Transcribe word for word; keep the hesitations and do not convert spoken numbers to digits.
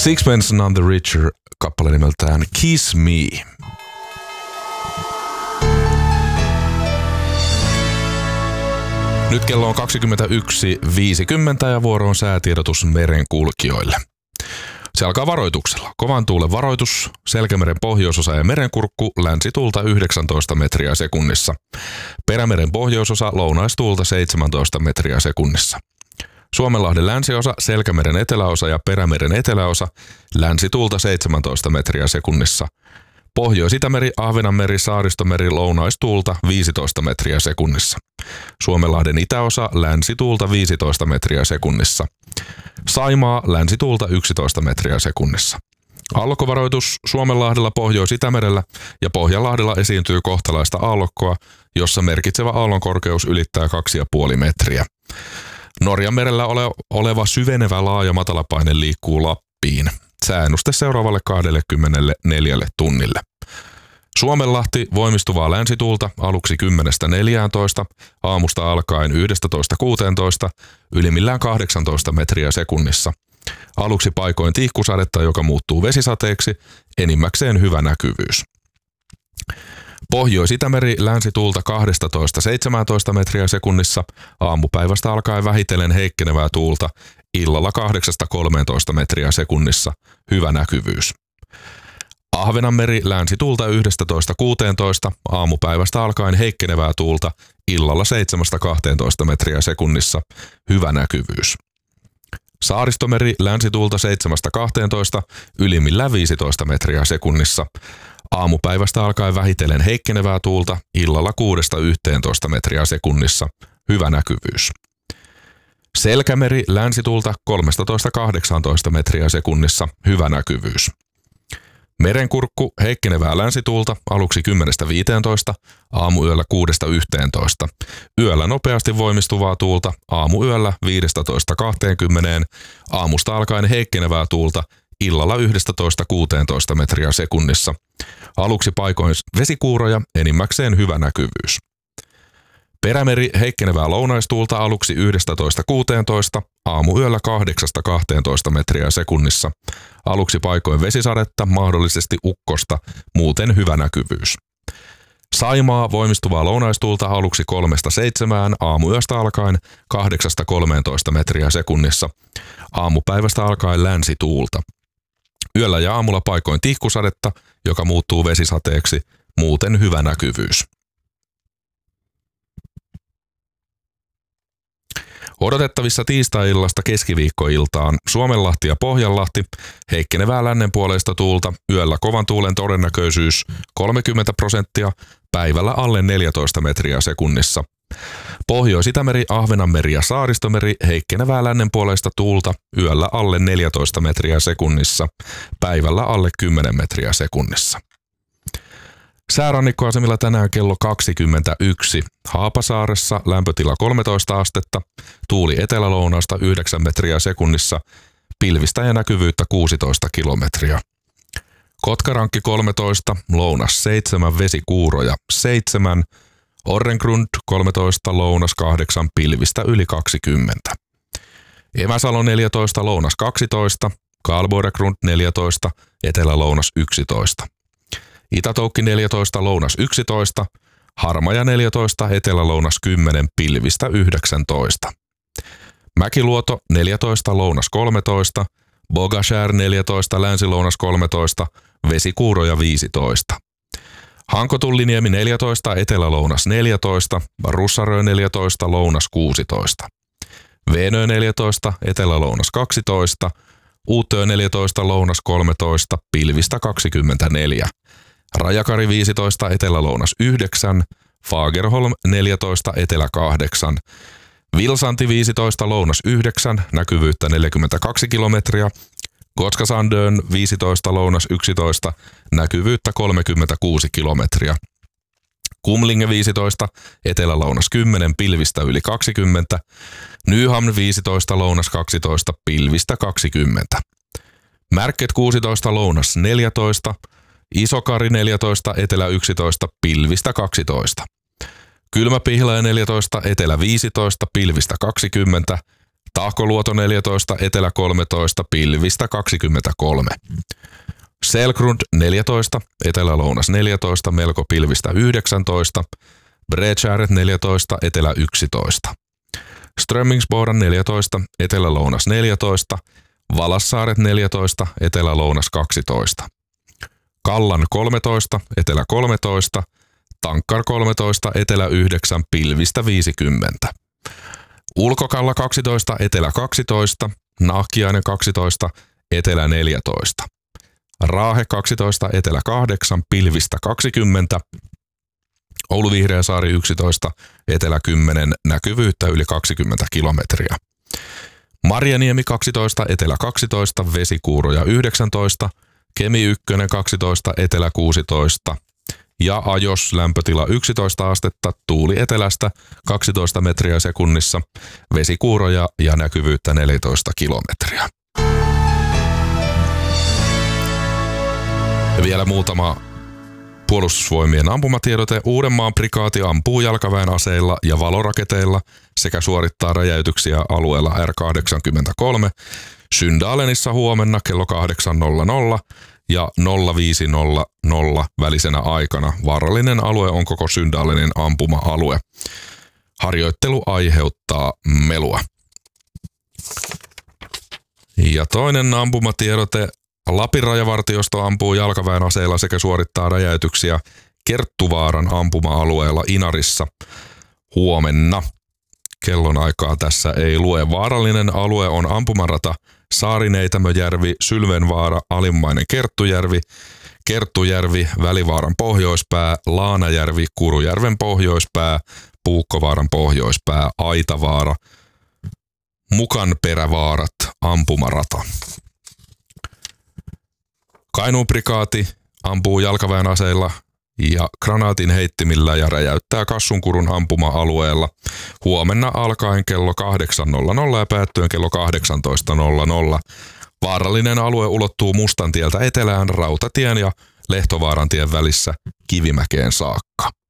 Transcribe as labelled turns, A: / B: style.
A: Sixpence None the Richer kappale nimeltään Kiss Me. Nyt kello on kaksikymmentäyksi viisikymmentä ja vuoro on säätiedotus merenkulkijoille. Se alkaa varoituksella. Kovan tuulen varoitus, Selkämeren pohjoisosa ja merenkurkku, länsituulta yhdeksäntoista metriä sekunnissa. Perämeren pohjoisosa, lounaistuulta seitsemäntoista metriä sekunnissa. Suomenlahden länsiosa, Selkämeren eteläosa ja Perämeren eteläosa, länsituulta seitsemäntoista metriä sekunnissa. Pohjois-Itämeri, Ahvenanmeri, Saaristomeri, lounaistuulta viisitoista metriä sekunnissa. Suomenlahden itäosa, länsituulta viisitoista metriä sekunnissa. Saimaa, länsituulta yksitoista metriä sekunnissa. Aallokkovaroitus Suomenlahdella, Pohjois-Itämerellä ja Pohjanlahdella esiintyy kohtalaista aallokkoa, jossa merkitsevä aallon korkeus ylittää kaksi pilkku viisi metriä. Norjan merellä ole, oleva syvenevä laaja matalapaine liikkuu Lappiin. Sääennuste seuraavalle kaksikymmentäneljä tunnille. Suomenlahti voimistuvaa länsituulta aluksi kymmenestä neljääntoista, aamusta alkaen yhdestätoista kuuteentoista, ylimmillään kahdeksantoista metriä sekunnissa. Aluksi paikoin tihkusadetta, joka muuttuu vesisateeksi, enimmäkseen hyvä näkyvyys. Pohjois-Itämeri länsituulta kaksitoista seitsemäntoista metriä sekunnissa, aamupäivästä alkaen vähitellen heikkenevää tuulta, illalla kahdeksasta kolmeentoista metriä sekunnissa, hyvä näkyvyys. Ahvenanmeri länsituulta yhdestätoista kuuteentoista, aamupäivästä alkaen heikkenevää tuulta, illalla seitsemästä kahteentoista metriä sekunnissa, hyvä näkyvyys. Saaristomeri länsituulta seitsemästä kahteentoista, ylimmillään viisitoista metriä sekunnissa, aamupäivästä alkaen vähitellen heikkenevää tuulta, illalla kuudesta yhteentoista metriä sekunnissa, hyvä näkyvyys. Selkämeri länsituulta kolmetoista kahdeksantoista metriä sekunnissa, hyvä näkyvyys. Merenkurkku heikkenevää länsituulta aluksi kymmenestä viiteentoista, aamuyöllä kuudesta yhteentoista. Yöllä nopeasti voimistuvaa tuulta, aamuyöllä viidestätoista kahteenkymmeneen, aamusta alkaen heikkenevää tuulta, illalla yhdestätoista kuuteentoista metriä sekunnissa. Aluksi paikoin vesikuuroja, enimmäkseen hyvä näkyvyys. Perämeri heikkenevää lounaistuulta aluksi yhdestätoista kuuteentoista, aamuyöllä kahdeksasta kahteentoista metriä sekunnissa. Aluksi paikoin vesisadetta, mahdollisesti ukkosta, muuten hyvä näkyvyys. Saimaa voimistuvaa lounaistuulta aluksi kolmesta seitsemään, aamuyöstä alkaen kahdeksasta kolmeentoista metriä sekunnissa. Aamupäivästä alkaen länsituulta. Yöllä ja aamulla paikoin tihkusadetta, joka muuttuu vesisateeksi, muuten hyvä näkyvyys. Odotettavissa tiistai-illasta keskiviikkoiltaan Suomenlahti ja Pohjanlahti, heikkenevää lännenpuoleista tuulta, yöllä kovan tuulen todennäköisyys kolmekymmentä prosenttia, päivällä alle neljätoista metriä sekunnissa. Pohjois-Itämeri, Ahvenanmeri ja Saaristomeri, heikkenevää lännenpuoleista tuulta, yöllä alle neljätoista metriä sekunnissa, päivällä alle kymmenen metriä sekunnissa. Säärannikkoasemilla tänään kello kaksikymmentäyksi. Haapasaaressa lämpötila kolmetoista astetta, tuuli etelälounaasta yhdeksän metriä sekunnissa, pilvistä ja näkyvyyttä kuusitoista kilometriä. Kotkarankki kolmetoista, lounas seitsemän, vesikuuroja seitsemän, Orrengrund kolmetoista, lounas kahdeksan, pilvistä yli kaksikymmentä. Emäsalo neljätoista, lounas kaksitoista, Karlsborg neljätoista, etelälounas yksitoista. Itätoukki neljätoista, lounas yksitoista, Harmaja neljätoista, etelälounas kymmenen, pilvistä yhdeksäntoista. Mäkiluoto neljätoista, lounas kolmetoista, Bogashär neljätoista, länsilounas kolmetoista, vesikuuroja viisitoista. Hankotulliniemi neljätoista, etelälounas neljätoista, Russarö neljätoista, lounas kuusitoista. Veenö neljätoista, etelälounas kaksitoista, Uutö neljätoista, lounas kolmetoista, pilvistä kaksikymmentäneljä. Rajakari viisitoista, etelälounas yhdeksän, Fagerholm neljätoista, etelä kahdeksan, Vilsanti viisitoista, lounas yhdeksän, näkyvyyttä neljäkymmentäkaksi kilometriä, Gotskasandön viisitoista, lounas yksitoista, näkyvyyttä kolmekymmentäkuusi kilometriä. Kumlinge viisitoista, etelälounas kymmenen, pilvistä yli kaksikymmentä, Nyhamn viisitoista, lounas kaksitoista, pilvistä kaksikymmentä. Märket kuusitoista, lounas neljätoista, Isokari neljätoista, etelä yksitoista, pilvistä kaksitoista. Kylmäpihlaja neljätoista, etelä viisitoista, pilvistä kaksikymmentä. Tahkoluoto neljätoista, Etelä kolmetoista, pilvistä kaksikymmentäkolme. Selgrund neljätoista, Etelä-lounas neljätoista, melko pilvistä yhdeksäntoista. Bredskärret neljätoista, Etelä yksitoista. Strömmingsboden neljätoista, Etelä-lounas neljätoista. Valassaaret neljätoista, Etelä-lounas kaksitoista. Kallan kolmetoista, Etelä kolmetoista. Tankkar kolmetoista, Etelä yhdeksän, pilvistä viisikymmentä. Ulkokalla kaksitoista, Etelä kaksitoista. Nahkiainen kaksitoista, Etelä neljätoista. Raahe kaksitoista, Etelä kahdeksan, pilvistä kaksikymmentä. Oulu Vihreäsaari yksitoista, Etelä kymmenen, näkyvyyttä yli kaksikymmentä kilometriä. Marjaniemi kaksitoista, Etelä kaksitoista, vesikuuroja yhdeksäntoista. Kemi yksi kaksitoista, Etelä kuusitoista. Ja Ajos lämpötila yksitoista astetta, tuuli etelästä kaksitoista metriä sekunnissa, vesikuuroja ja näkyvyyttä neljätoista kilometriä. Ja vielä muutama Puolustusvoimien ampumatiedote. Uudenmaan prikaati ampuu jalkaväen aseilla ja valoraketeilla sekä suorittaa räjäytyksiä alueella R kahdeksankymmentäkolme. Syndalenissa huomenna kello kahdeksan nolla nolla ja nolla viisi nolla nolla välisenä aikana. Vaarallinen alue on koko Syndalenin ampuma-alue. Harjoittelu aiheuttaa melua. Ja toinen ampumatiedote. Lapin rajavartiosto ampuu jalkaväen aseilla sekä suorittaa räjäytyksiä Kerttuvaaran ampuma-alueella Inarissa huomenna. Kellon aikaa tässä ei lue. Vaarallinen alue on ampumarata Saarineitämöjärvi, Sylvenvaara, Alimmainen Kerttujärvi, Kerttujärvi, Välivaaran pohjoispää, Laanajärvi, Kurujärven pohjoispää, Puukkovaaran pohjoispää, Aitavaara, Mukanperävaarat, ampumarata. Kainuun prikaati ampuu jalkaväen aseilla ja granaatin heittimillä ja räjäyttää Kassunkurun ampuma-alueella huomenna alkaen kello kahdeksan nolla nolla ja päättyen kello kahdeksantoista nolla nolla. Vaarallinen alue ulottuu Mustantieltä etelään Rautatien ja Lehtovaarantien välissä Kivimäkeen saakka.